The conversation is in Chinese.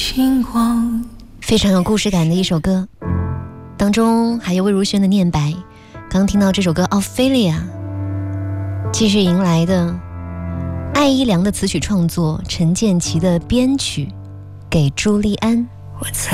星光， 非常有故事感的一首歌，当中还有魏如萱的念白。刚听到这首歌《奥菲利亚》，继续迎来的艾依良的词曲创作，陈建骐的编曲，给朱利安。